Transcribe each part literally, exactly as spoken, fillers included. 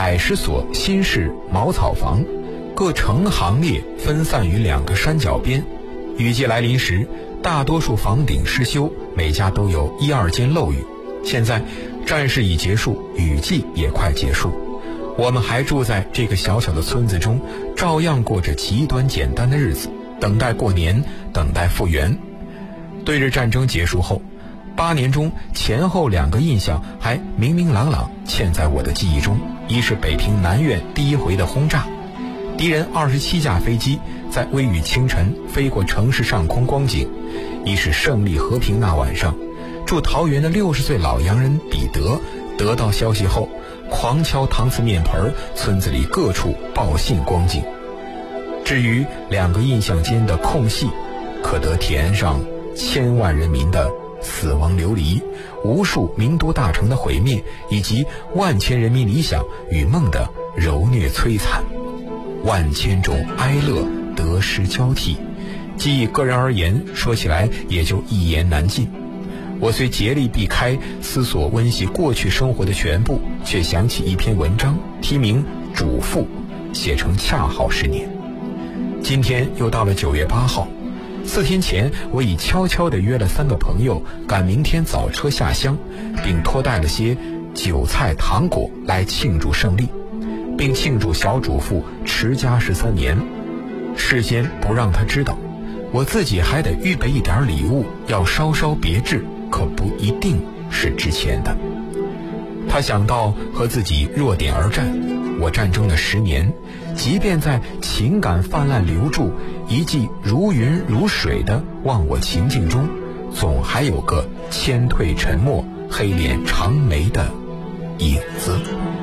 百十所新式茅草房，各成行列分散于两个山脚边。雨季来临时，大多数房顶失修，每家都有一二间漏雨。现在战事已结束，雨季也快结束，我们还住在这个小小的村子中，照样过着极端简单的日子，等待过年，等待复原。对日战争结束后，八年中前后两个印象还明明朗朗嵌在我的记忆中。一是北平南苑第一回的轰炸，敌人二十七架飞机在微雨清晨飞过城市上空光景；一是胜利和平那晚上，住桃园的六十岁老洋人彼得得到消息后狂敲搪瓷面盆，村子里各处报信光景。至于两个印象间的空隙，可得填上千万人民的死亡流离，无数名都大城的毁灭，以及万千人民理想与梦的揉虐摧残。万千种哀乐得失交替，既以个人而言，说起来也就一言难尽。我虽竭力避开思索温习过去生活的全部，却想起一篇文章，题名《主妇》，写成恰好十年。今天又到了九月八号，四天前我已悄悄地约了三个朋友赶明天早车下乡，并托带了些酒菜糖果来庆祝胜利，并庆祝小主妇持家十三年。事先不让他知道，我自己还得预备一点礼物，要稍稍别致，可不一定是值钱的。他想到和自己弱点而战，我战争了十年，即便在情感泛滥流注、一记如云如水的忘我情境中，总还有个谦退沉默、黑脸长眉的影子。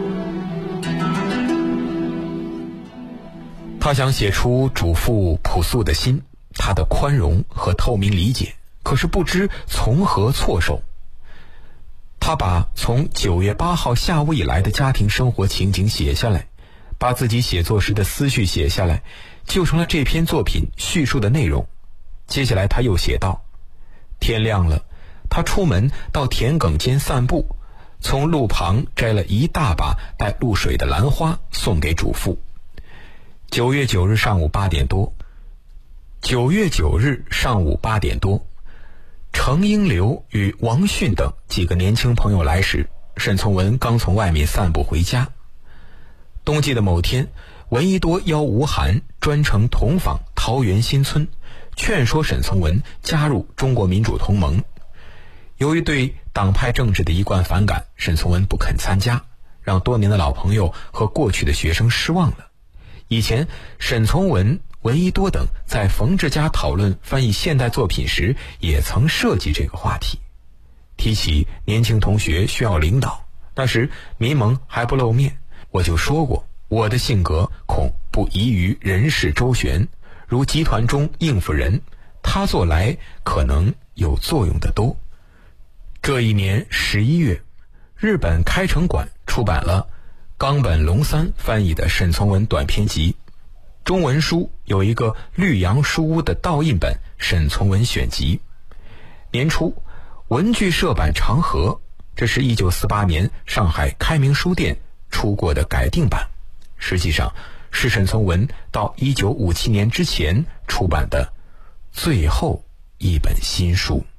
他想写出主妇朴素的心，他的宽容和透明理解，可是不知从何措手。他把从九月八号下午以来的家庭生活情景写下来，把自己写作时的思绪写下来，就成了这篇作品叙述的内容。接下来他又写道：天亮了，他出门到田埂间散步，从路旁摘了一大把带露水的兰花送给主妇。九月九日上午八点多，九月九日上午八点多，程英流与王迅等几个年轻朋友来时，沈从文刚从外面散步回家。冬季的某天，闻一多邀吴晗专程同访桃园新村，劝说沈从文加入中国民主同盟。由于对党派政治的一贯反感，沈从文不肯参加，让多年的老朋友和过去的学生失望了。以前沈从文、闻一多等在冯治家讨论翻译现代作品时，也曾涉及这个话题。提起年轻同学需要领导，那时民盟还不露面，我就说过，我的性格恐不宜于人事周旋，如集团中应付人，他做来可能有作用的多。这一年十一月，日本开城馆出版了冈本龙三翻译的沈从文短篇集，中文书有一个绿杨书屋的盗印本《沈从文选集》。年初，文具社版《长河》，这是一九四八年上海开明书店出过的改订版，实际上是沈从文到一九五七年之前出版的最后一本新书。